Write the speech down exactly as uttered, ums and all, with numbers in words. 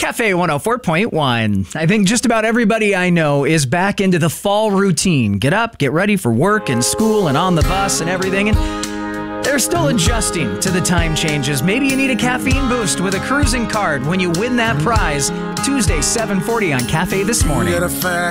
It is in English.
Cafe one oh four point one. I think just about everybody I know is back into the fall routine. Get up, get ready for work and school and on the bus and everything. And they're still adjusting to the time changes. Maybe you need a caffeine boost with a cruising card when you win that prize. Tuesday, seven forty on Cafe This Morning.